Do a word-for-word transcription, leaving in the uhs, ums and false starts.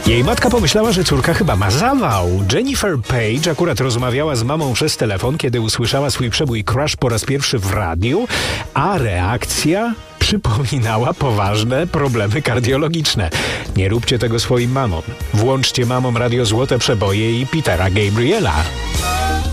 Jej matka pomyślała, że córka chyba ma zawał. Jennifer Page akurat rozmawiała z mamą przez telefon, kiedy usłyszała swój przebój Crush po raz pierwszy w radiu, a reakcja przypominała poważne problemy kardiologiczne. Nie róbcie tego swoim mamom. Włączcie mamom Radio Złote Przeboje i Petera Gabriela.